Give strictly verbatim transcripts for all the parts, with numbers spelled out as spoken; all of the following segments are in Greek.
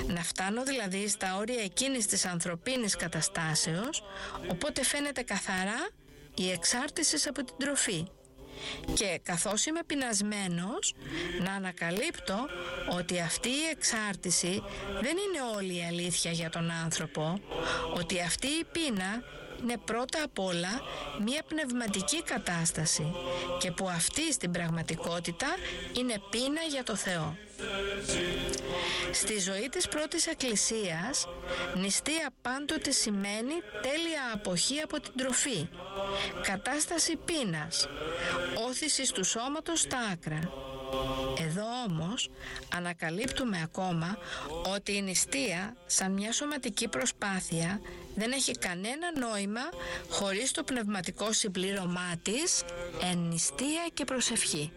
Να φτάνω δηλαδή στα όρια εκείνης της ανθρωπίνης καταστάσεως, οπότε φαίνεται καθαρά η εξάρτηση από την τροφή. Και καθώς είμαι πεινασμένος, να ανακαλύπτω ότι αυτή η εξάρτηση δεν είναι όλη η αλήθεια για τον άνθρωπο, ότι αυτή η πείνα είναι πρώτα απ' όλα μια πνευματική κατάσταση και που αυτή στην πραγματικότητα είναι πείνα για το Θεό. Στη ζωή της πρώτης εκκλησίας, νηστεία πάντοτε σημαίνει τέλεια αποχή από την τροφή, κατάσταση πείνας, όθηση του σώματος στα άκρα. Εδώ όμως ανακαλύπτουμε ακόμα ότι η νηστεία σαν μια σωματική προσπάθεια δεν έχει κανένα νόημα χωρίς το πνευματικό συμπλήρωμά της εν νηστεία και προσευχή.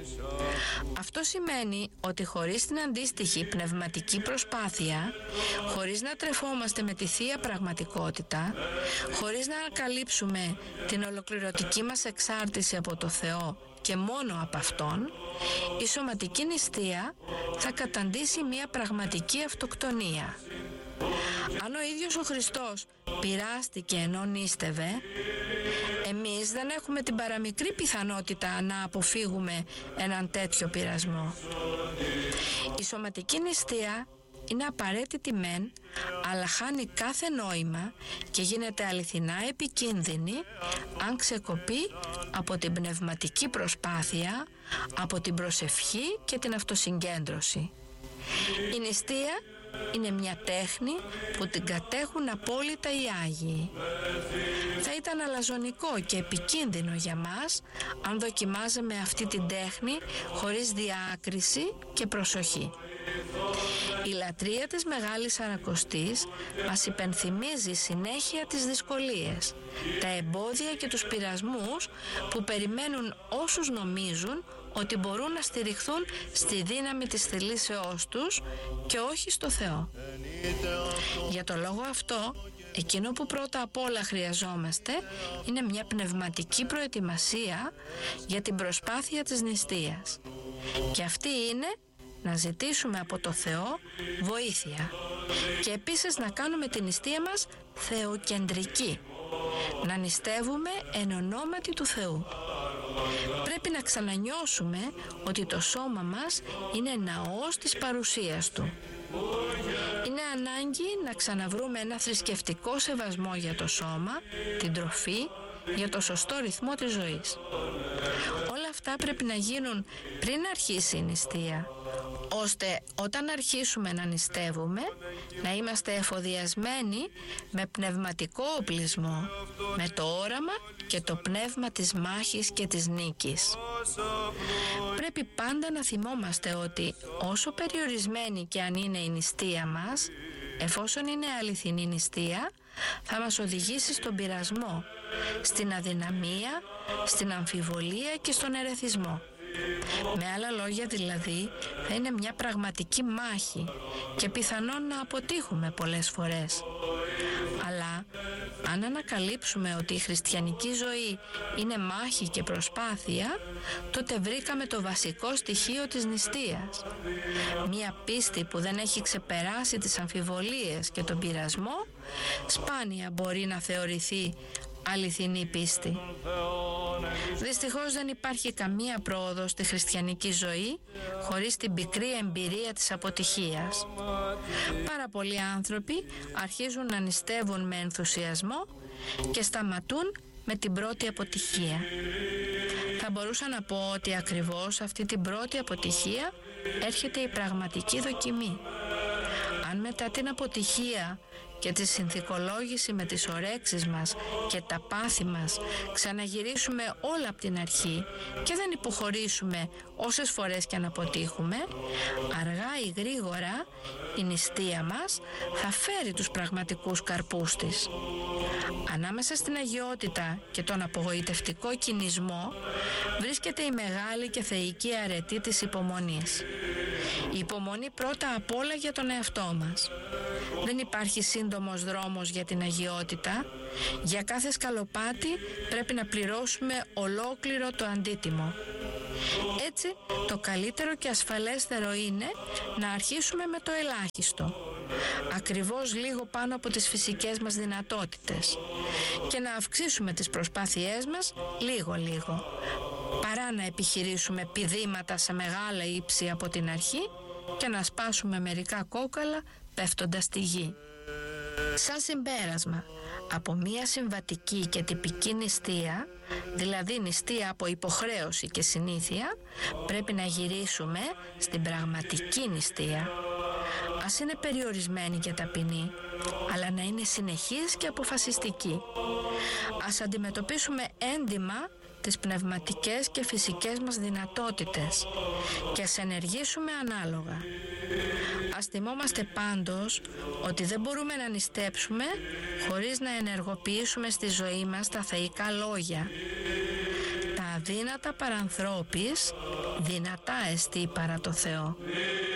Αυτό σημαίνει ότι χωρίς την αντίστοιχη πνευματική προσπάθεια, χωρίς να τρεφόμαστε με τη Θεία Πραγματικότητα, χωρίς να ανακαλύψουμε την ολοκληρωτική μας εξάρτηση από το Θεό και μόνο από Αυτόν, η σωματική νηστεία θα καταντήσει μια πραγματική αυτοκτονία. Αν ο ίδιος ο Χριστός πειράστηκε ενώ νήστευε, εμείς δεν έχουμε την παραμικρή πιθανότητα να αποφύγουμε έναν τέτοιο πειρασμό. Η σωματική νηστεία είναι απαραίτητη μεν, αλλά χάνει κάθε νόημα και γίνεται αληθινά επικίνδυνη αν ξεκοπεί από την πνευματική προσπάθεια, από την προσευχή και την αυτοσυγκέντρωση. Η νηστεία είναι μια τέχνη που την κατέχουν απόλυτα οι Άγιοι. Θα ήταν αλαζονικό και επικίνδυνο για μας αν δοκιμάζαμε αυτή την τέχνη χωρίς διάκριση και προσοχή. Η λατρεία της Μεγάλης Σαρακοστής μας υπενθυμίζει συνέχεια τις δυσκολίες, τα εμπόδια και τους πειρασμούς που περιμένουν όσους νομίζουν ότι μπορούν να στηριχθούν στη δύναμη της θελήσεώς τους και όχι στο Θεό. Για το λόγο αυτό, εκείνο που πρώτα απ' όλα χρειαζόμαστε είναι μια πνευματική προετοιμασία για την προσπάθεια της νηστείας. Και αυτή είναι να ζητήσουμε από το Θεό βοήθεια και επίσης να κάνουμε την νηστεία μας θεοκεντρική, να νηστεύουμε εν ονόματι του Θεού. Πρέπει να ξανανιώσουμε ότι το σώμα μας είναι ναός της παρουσίας Του. Είναι ανάγκη να ξαναβρούμε ένα θρησκευτικό σεβασμό για το σώμα, την τροφή, για το σωστό ρυθμό της ζωής. Όλα αυτά πρέπει να γίνουν πριν αρχίσει η νηστεία, ώστε όταν αρχίσουμε να νηστεύουμε να είμαστε εφοδιασμένοι με πνευματικό οπλισμό, με το όραμα και το πνεύμα της μάχης και της νίκης. Πρέπει πάντα να θυμόμαστε ότι όσο περιορισμένη και αν είναι η νηστεία μας, εφόσον είναι αληθινή νηστεία, θα μας οδηγήσει στον πειρασμό, στην αδυναμία, στην αμφιβολία και στον ερεθισμό. Με άλλα λόγια δηλαδή, θα είναι μια πραγματική μάχη και πιθανόν να αποτύχουμε πολλές φορές. Αλλά αν ανακαλύψουμε ότι η χριστιανική ζωή είναι μάχη και προσπάθεια, τότε βρήκαμε το βασικό στοιχείο της νηστείας. Μια πίστη που δεν έχει ξεπεράσει τις αμφιβολίες και τον πειρασμό, σπάνια μπορεί να θεωρηθεί αληθινή πίστη. Δυστυχώς δεν υπάρχει καμία πρόοδος στη χριστιανική ζωή χωρίς την πικρή εμπειρία της αποτυχίας. Πάρα πολλοί άνθρωποι αρχίζουν να νηστεύουν με ενθουσιασμό και σταματούν με την πρώτη αποτυχία. Θα μπορούσα να πω ότι ακριβώς αυτή την πρώτη αποτυχία έρχεται η πραγματική δοκιμή. Αν μετά την αποτυχία και τη συνθηκολόγηση με τις ορέξεις μας και τα πάθη μας ξαναγυρίσουμε όλα από την αρχή και δεν υποχωρήσουμε όσες φορές και αν αποτύχουμε, αργά ή γρήγορα η νηστεία μας θα φέρει τους πραγματικούς καρπούς της. Ανάμεσα στην αγιότητα και τον απογοητευτικό κινησμό βρίσκεται η μεγάλη και θεϊκή αρετή της υπομονής. Η υπομονή πρώτα απ' όλα για τον εαυτό μας. Δεν υπάρχει σύντομος δρόμος για την αγιότητα. Για κάθε σκαλοπάτι πρέπει να πληρώσουμε ολόκληρο το αντίτιμο. Έτσι, το καλύτερο και ασφαλέστερο είναι να αρχίσουμε με το ελάχιστο. ακριβώς λίγο πάνω από τις φυσικές μας δυνατότητες, και να αυξήσουμε τις προσπάθειές μας λίγο-λίγο, παρά να επιχειρήσουμε πηδήματα σε μεγάλα ύψη από την αρχή και να σπάσουμε μερικά κόκαλα πέφτοντας στη γη. Σαν συμπέρασμα, από μία συμβατική και τυπική νηστεία, δηλαδή νηστεία από υποχρέωση και συνήθεια, πρέπει να γυρίσουμε στην πραγματική νηστεία. Ας είναι περιορισμένη και ταπεινή, αλλά να είναι συνεχής και αποφασιστική. Ας αντιμετωπίσουμε έντιμα τις πνευματικές και φυσικές μας δυνατότητες και ας ενεργήσουμε ανάλογα. Ας θυμόμαστε πάντως ότι δεν μπορούμε να νηστέψουμε χωρίς να ενεργοποιήσουμε στη ζωή μας τα θεϊκά λόγια. Τα αδύνατα παρανθρώπης δυνατά εστί παρά το Θεό.